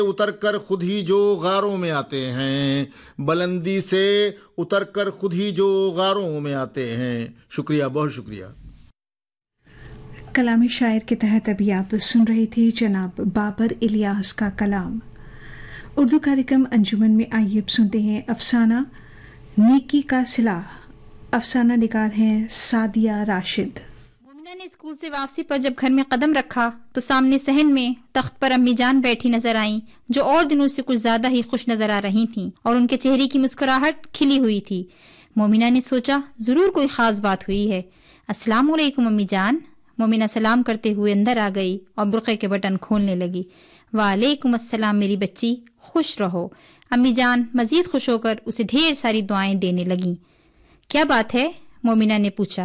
اتر کر خود ہی جو غاروں میں آتے ہیں، بلندی سے اتر کر خود ہی جو غاروں میں آتے ہیں۔ شکریہ، بہت شکریہ۔ کلام شاعر کے تحت ابھی آپ سن رہی تھی جناب بابر الیاس کا کلام۔ اردو کارکرم انجمن میں آئیے اب سنتے ہیں افسانہ نیکی کا صلہ۔ افسانہ نگار ہیں سعدیہ راشد۔ مومنہ نے اسکول سے واپسی پر جب گھر میں قدم رکھا تو سامنے صحن میں تخت پر امی جان بیٹھی نظر آئیں، جو اور دنوں سے کچھ زیادہ ہی خوش نظر آ رہی تھیں اور ان کے چہرے کی مسکراہٹ کھلی ہوئی تھی۔ مومنہ نے سوچا ضرور کوئی خاص بات ہوئی ہے۔ السلام علیکم امی جان۔ مومنہ سلام کرتے ہوئے اندر آ گئی اور برقعے کے بٹن کھولنے لگی۔ وعلیکم السلام میری بچی، خوش رہو۔ امی جان مزید خوش ہو کر اسے ڈھیر ساری دعائیں دینے لگیں۔ کیا بات ہے؟ مومنہ نے پوچھا۔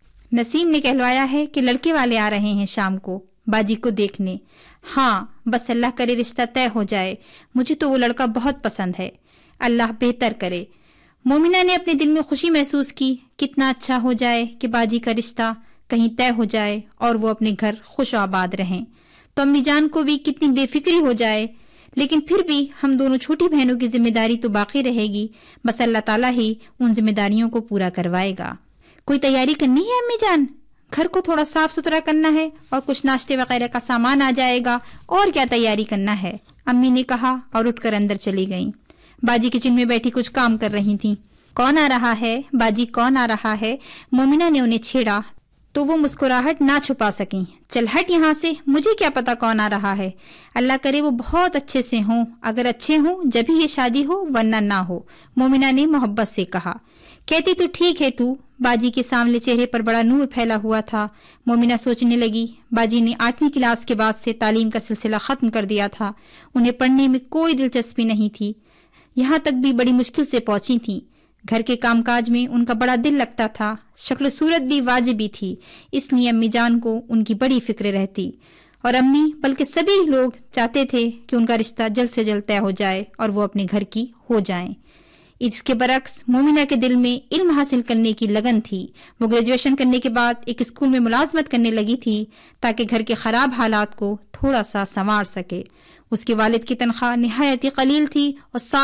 نسیم نے کہلوایا ہے کہ لڑکے والے آ رہے ہیں شام کو باجی کو دیکھنے۔ ہاں، بس اللہ کرے رشتہ طے ہو جائے، مجھے تو وہ لڑکا بہت پسند ہے، اللہ بہتر کرے۔ مومنہ نے اپنے دل میں خوشی محسوس کی، کتنا اچھا ہو جائے کہ باجی کا رشتہ کہیں طے ہو جائے اور وہ اپنے گھر خوش آباد رہیں، تو امی جان کو بھی کتنی بے فکری ہو جائے۔ لیکن پھر بھی ہم دونوں چھوٹی بہنوں کی ذمہ داری تو باقی رہے گی، بس اللہ تعالیٰ ہی ان ذمہ داریوں کو پورا کروائے گا۔ کوئی تیاری کرنی ہے امی جان؟ گھر کو تھوڑا صاف ستھرا کرنا ہے اور کچھ ناشتے وغیرہ کا سامان آ جائے گا، اور کیا تیاری کرنا ہے، امی نے کہا اور اٹھ کر اندر چلی گئیں۔ باجی کچن میں بیٹھی کچھ کام کر رہی تھیں۔ کون آ رہا ہے باجی، کون آ رہا ہے؟ مومنہ نے انہیں چھیڑا تو وہ مسکراہٹ نہ چھپا سکیں۔ چل ہٹ یہاں سے، مجھے کیا پتا کون آ رہا ہے، اللہ کرے وہ بہت اچھے سے ہوں، اگر اچھے ہوں جب ہی یہ شادی ہو ورنہ نہ ہو، مومنہ نے محبت سے کہا۔ کہتی تو ٹھیک ہے تو، باجی کے سامنے چہرے پر بڑا نور پھیلا ہوا تھا۔ مومنہ سوچنے لگی، باجی نے 8ویں کلاس کے بعد سے تعلیم کا سلسلہ ختم کر دیا تھا، انہیں پڑھنے میں کوئی دلچسپی نہیں تھی، یہاں تک بھی بڑی مشکل سے پہنچی تھیں۔ گھر کے کام کاج میں ان کا بڑا دل لگتا تھا، شکل و صورت بھی واجبی تھی، اس لیے امی جان کو ان کی بڑی فکر رہتی، اور امی بلکہ سبھی لوگ چاہتے تھے کہ ان کا رشتہ جلد سے جلد طے ہو جائے اور وہ اپنے گھر کی ہو جائیں۔ اس کے برعکس مومنہ کے دل میں علم حاصل کرنے کی لگن تھی۔ وہ گریجویشن کرنے کے بعد ایک اسکول میں ملازمت کرنے لگی تھی تاکہ گھر کے خراب حالات کو تھوڑا سا سنوار سکے۔ اس کے والد کی تنخواہ نہایت ہی قلیل تھی اور